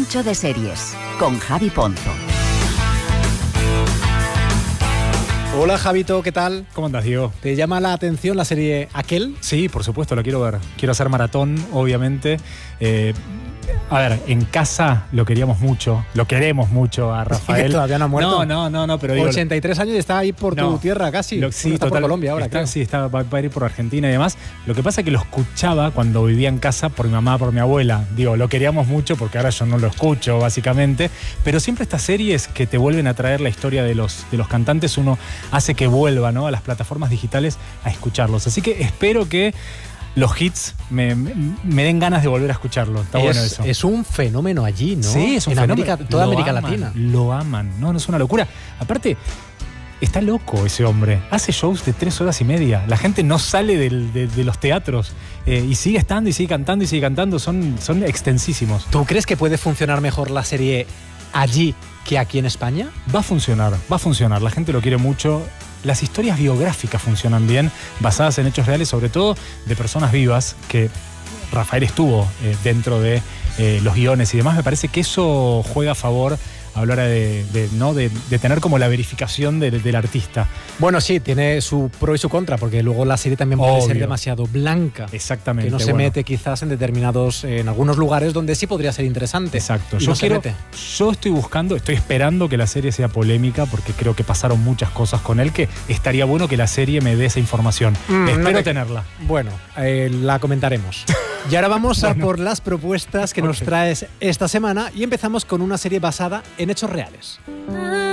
8 de series, con Javi Ponzo. Hola Javito, ¿qué tal? ¿Cómo andas, Diego? ¿Te llama la atención la serie Aquel? Sí, por supuesto, la quiero ver. Quiero hacer maratón, obviamente. A ver, en casa lo queremos mucho a Rafael. ¿Es que todavía no ha muerto? No, pero digo... 83 años y está ahí por tu tierra casi. Sí, está por Colombia ahora, está, claro. Sí, va a ir por Argentina y demás. Lo que pasa es que lo escuchaba cuando vivía en casa por mi mamá, por mi abuela. Digo, lo queríamos mucho porque ahora yo no lo escucho, básicamente. Pero siempre estas series que te vuelven a traer la historia de los cantantes, uno hace que vuelva, ¿no?, a las plataformas digitales a escucharlos. Así que espero que los hits me den ganas de volver a escucharlo. Está bueno eso. Es un fenómeno allí, ¿no? Sí, es un fenómeno. Toda América Latina. Lo aman. No es una locura. Aparte, está loco ese hombre. Hace shows de 3 horas y media. La gente no sale de los teatros. Y sigue estando y sigue cantando y sigue cantando. Son extensísimos. ¿Tú crees que puede funcionar mejor la serie allí que aquí en España? Va a funcionar. La gente lo quiere mucho. Las historias biográficas funcionan bien, basadas en hechos reales, sobre todo de personas vivas, que Rafael estuvo dentro de los guiones y demás. Me parece que eso juega a favor a la hora de tener como la verificación del artista. Bueno, sí, tiene su pro y su contra, porque luego la serie también puede ser demasiado blanca. Exactamente. Que no se mete quizás en algunos lugares donde sí podría ser interesante. Exacto. Yo estoy esperando que la serie sea polémica, porque creo que pasaron muchas cosas con él, que estaría bueno que la serie me dé esa información. Espero tenerla. Bueno, la comentaremos. Y ahora vamos a por las propuestas que nos traes esta semana y empezamos con una serie basada en hechos reales.